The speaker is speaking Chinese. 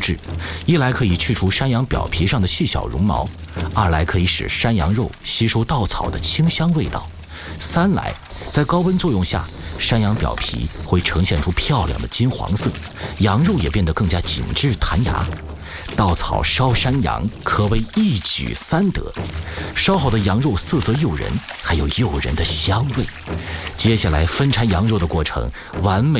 制，一来可以去除山羊表皮上的细小绒毛，二来可以使山羊肉吸收稻草的清香味道，三来在高温作用下，山羊表皮会呈现出漂亮的金黄色，羊肉也变得更加紧致弹牙。稻草烧山羊可谓一举三得，烧好的羊肉色泽诱人，还有诱人的香味。接下来分拆羊肉的过程完美